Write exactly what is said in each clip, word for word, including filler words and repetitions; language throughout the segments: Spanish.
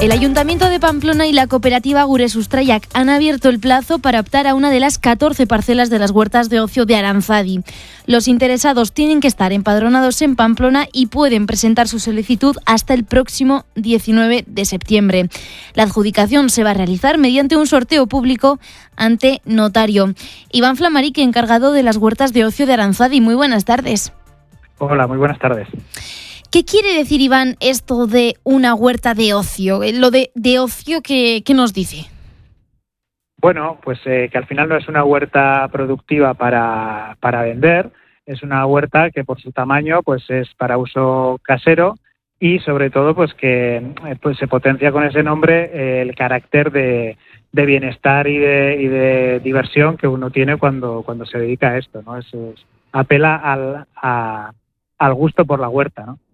El Ayuntamiento de Pamplona y la cooperativa Gure Sustraiak han abierto el plazo para optar a una de las catorce parcelas de las huertas de ocio de Aranzadi. Los interesados tienen que estar empadronados en Pamplona y pueden presentar su solicitud hasta el próximo diecinueve de septiembre. La adjudicación se va a realizar mediante un sorteo público ante notario. Iván Flamaric, encargado de las huertas de ocio de Aranzadi. Muy buenas tardes. Hola, muy buenas tardes. ¿Qué quiere decir, Iván, esto de una huerta de ocio? Lo de, de ocio, ¿qué, qué nos dice? Bueno, pues eh, que al final no es una huerta productiva para, para vender, es una huerta que por su tamaño pues es para uso casero y sobre todo pues que eh, pues se potencia con ese nombre eh, el carácter de, de bienestar y de, y de diversión que uno tiene cuando, cuando se dedica a esto, ¿no? Eso es, apela al, a, al gusto por la huerta, ¿no?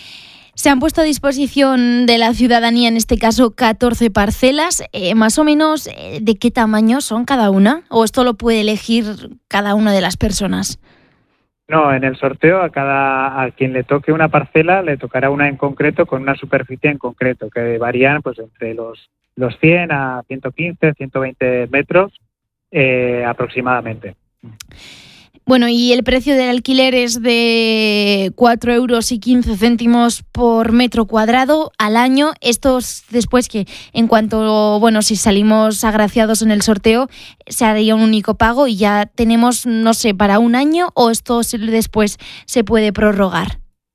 Se han puesto a disposición de la ciudadanía, en este caso, catorce parcelas. Eh, más o menos, eh, ¿de qué tamaño son cada una? ¿O esto lo puede elegir cada una de las personas? No, en el sorteo a cada a quien le toque una parcela le tocará una en concreto con una superficie en concreto, que varían pues entre los, los cien a ciento quince, ciento veinte metros eh, aproximadamente. Bueno, y el precio del alquiler es de cuatro euros y quince céntimos por metro cuadrado al año. Esto es después que, en cuanto, bueno, si salimos agraciados en el sorteo, se haría un único pago y ya tenemos, no sé, para un año, o esto después se puede prorrogar.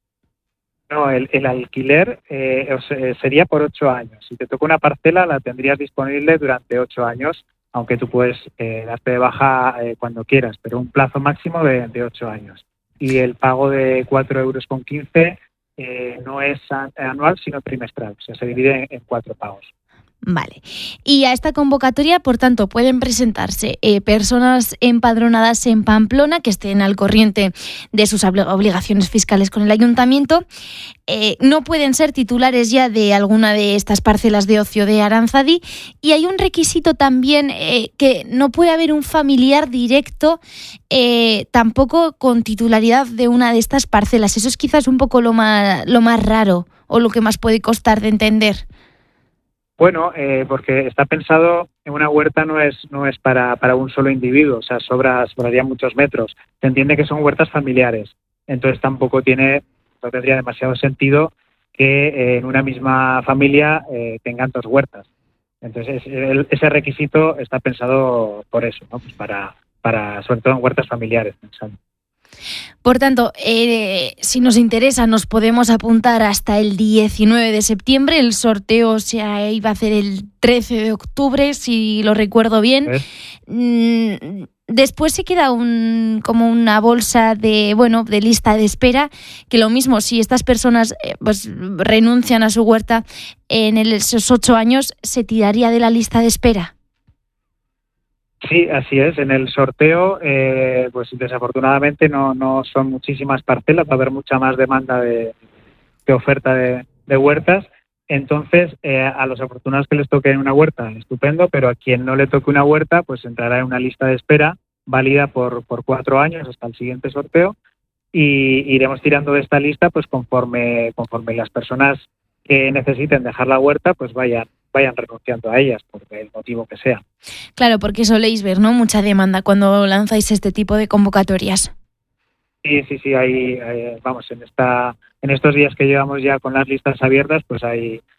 No, el, el alquiler eh, sería por ocho años. Si te toca una parcela, la tendrías disponible durante ocho años, aunque tú puedes eh, darte de baja eh, cuando quieras, pero un plazo máximo de, de ocho años. Y el pago de cuatro euros con quince eh, no es anual, sino trimestral, o sea, se divide en, en cuatro pagos. Vale. Y a esta convocatoria, por tanto, pueden presentarse eh, personas empadronadas en Pamplona que estén al corriente de sus obligaciones fiscales con el ayuntamiento. Eh, no pueden ser titulares ya de alguna de estas parcelas de ocio de Aranzadi. Y hay un requisito también, eh, que no puede haber un familiar directo eh, tampoco con titularidad de una de estas parcelas. Eso es quizás un poco lo más, lo más raro o lo que más puede costar de entender. Bueno, eh, porque está pensado en una huerta, no es no es para, para un solo individuo, o sea, sobra, sobraría muchos metros. Se entiende que son huertas familiares, entonces tampoco tiene, no tendría demasiado sentido que eh, en una misma familia eh, tengan dos huertas. Entonces el, ese requisito está pensado por eso, ¿no? Pues para, para sobre todo en huertas familiares, pensando. Por tanto, eh, si nos interesa, nos podemos apuntar hasta el diecinueve de septiembre. El sorteo se iba a hacer el trece de octubre, si lo recuerdo bien. ¿Eh? Después se queda un, como una bolsa de, bueno, de lista de espera, que lo mismo, si estas personas eh, pues, renuncian a su huerta en esos ocho años, se tiraría de la lista de espera. Sí, así es. En el sorteo, eh, pues desafortunadamente no, no son muchísimas parcelas, va a haber mucha más demanda de, de oferta de, de huertas. Entonces, eh, a los afortunados que les toque una huerta, estupendo, pero a quien no le toque una huerta, pues entrará en una lista de espera válida por, por cuatro años hasta el siguiente sorteo y iremos tirando de esta lista pues conforme, conforme las personas que necesiten dejar la huerta pues vayan vayan renunciando a ellas, por el motivo que sea. Claro, porque soléis ver, ¿no?, mucha demanda cuando lanzáis este tipo de convocatorias. Sí, sí, sí, hay, hay, vamos, en esta en estos días que llevamos ya con las listas abiertas, pues hay